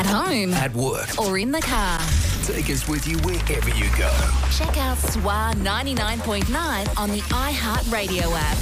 At home. At work. Or in the car. Take us with you wherever you go. Check out SWA 99.9 on the iHeartRadio app.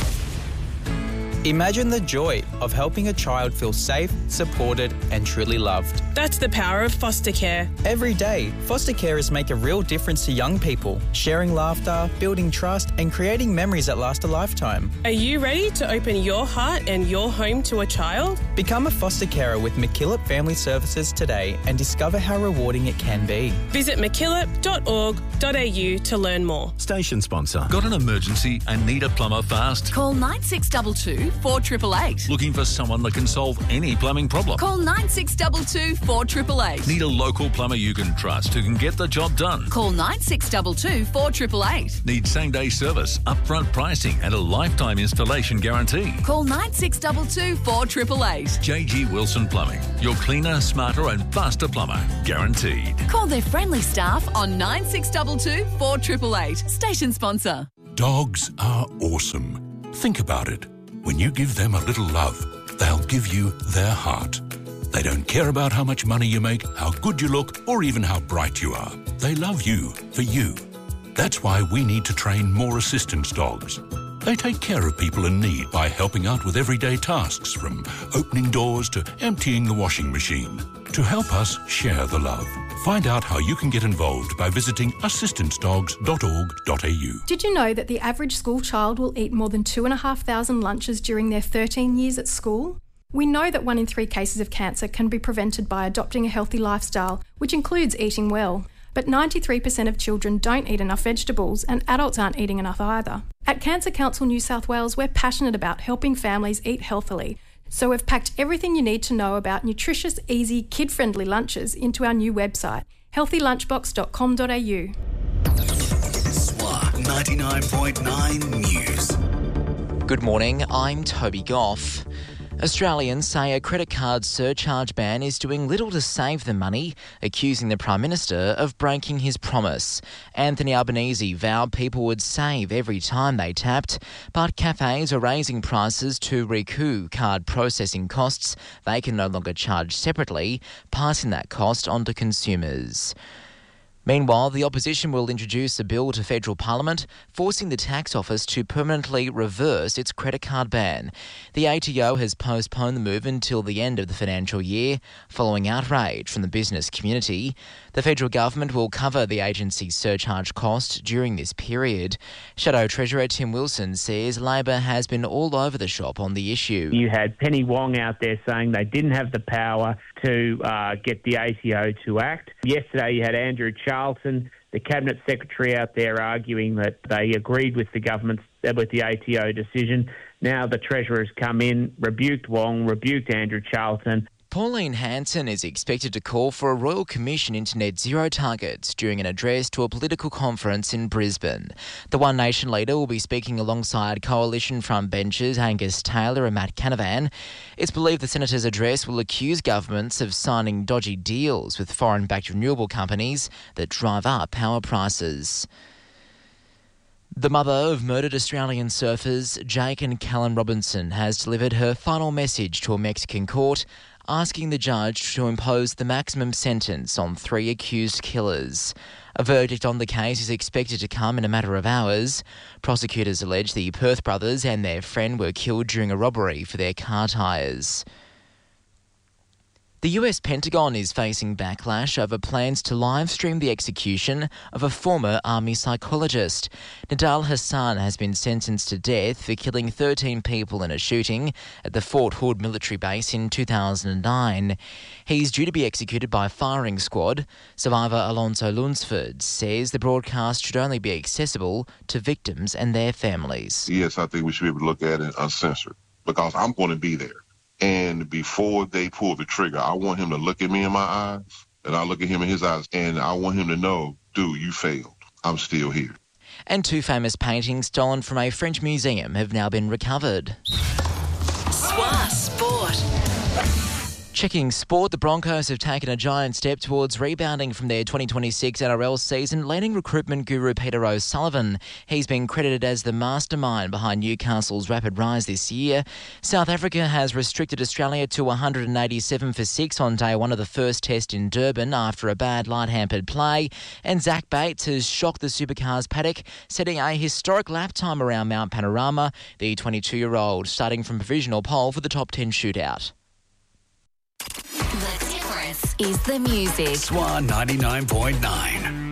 Imagine the joy of helping a child feel safe, supported and truly loved. That's the power of foster care. Every day, foster carers make a real difference to young people, sharing laughter, building trust and creating memories that last a lifetime. Are you ready to open your heart and your home to a child? Become a foster carer with MacKillop Family Services today and discover how rewarding it can be. Visit mackillop.org.au to learn more. Station sponsor. Got an emergency and need a plumber fast? Call 9622 4888. Looking for someone that can solve any plumbing problem? Call 9622 4888. Need a local plumber you can trust who can get the job done? Call 9622 4888. Need same-day service, upfront pricing and a lifetime installation guarantee? Call 9622 4888. JG Wilson Plumbing. Your cleaner, smarter and faster plumber. Guaranteed. Call their friendly staff on 9622 4888. Station sponsor. Dogs are awesome. Think about it. When you give them a little love, they'll give you their heart. They don't care about how much money you make, how good you look, or even how bright you are. They love you for you. That's why we need to train more assistance dogs. They take care of people in need by helping out with everyday tasks, from opening doors to emptying the washing machine. To help us share the love, find out how you can get involved by visiting assistancedogs.org.au. Did you know that the average school child will eat more than 2,500 lunches during their 13 years at school? We know that 1 in 3 cases of cancer can be prevented by adopting a healthy lifestyle, which includes eating well. But 93% of children don't eat enough vegetables, and adults aren't eating enough either. At Cancer Council New South Wales, we're passionate about helping families eat healthily. So we've packed everything you need to know about nutritious, easy, kid-friendly lunches into our new website, healthylunchbox.com.au. SWA 99.9 News. Good morning, I'm Toby Goff. Australians say a credit card surcharge ban is doing little to save them money, accusing the Prime Minister of breaking his promise. Anthony Albanese vowed people would save every time they tapped, but cafes are raising prices to recoup card processing costs they can no longer charge separately, passing that cost on to consumers. Meanwhile, the opposition will introduce a bill to federal parliament forcing the tax office to permanently reverse its credit card ban. The ATO has postponed the move until the end of the financial year, following outrage from the business community. The federal government will cover the agency's surcharge cost during this period. Shadow Treasurer Tim Wilson says Labor has been all over the shop on the issue. You had Penny Wong out there saying they didn't have the power to get the ATO to act. Yesterday you had Andrew Charlton, the Cabinet Secretary, out there arguing that they agreed with the ATO decision. Now the Treasurer's come in, rebuked Wong, rebuked Andrew Charlton. Pauline Hanson is expected to call for a Royal Commission into net zero targets during an address to a political conference in Brisbane. The One Nation leader will be speaking alongside coalition front benchers Angus Taylor and Matt Canavan. It's believed the Senator's address will accuse governments of signing dodgy deals with foreign-backed renewable companies that drive up power prices. The mother of murdered Australian surfers Jake and Callan Robinson has delivered her final message to a Mexican court, asking the judge to impose the maximum sentence on 3 accused killers. A verdict on the case is expected to come in a matter of hours. Prosecutors allege the Perth brothers and their friend were killed during a robbery for their car tyres. The US Pentagon is facing backlash over plans to live stream the execution of a former army psychologist. Nidal Hassan has been sentenced to death for killing 13 people in a shooting at the Fort Hood military base in 2009. He's due to be executed by firing squad. Survivor Alonso Lunsford says the broadcast should only be accessible to victims and their families. Yes, I think we should be able to look at it uncensored because I'm going to be there. And before they pull the trigger, I want him to look at me in my eyes, and I look at him in his eyes, and I want him to know, dude, you failed. I'm still here. And 2 famous paintings stolen from a French museum have now been recovered. SWA Sport. Checking sport, the Broncos have taken a giant step towards rebounding from their 2026 NRL season, landing recruitment guru Peter O'Sullivan. He's been credited as the mastermind behind Newcastle's rapid rise this year. South Africa has restricted Australia to 187 for 6 on day one of the first test in Durban after a bad light-hampered play. And Zach Bates has shocked the Supercars paddock, setting a historic lap time around Mount Panorama, the 22-year-old starting from provisional pole for the top 10 shootout. The difference is the music. SWA 99.9.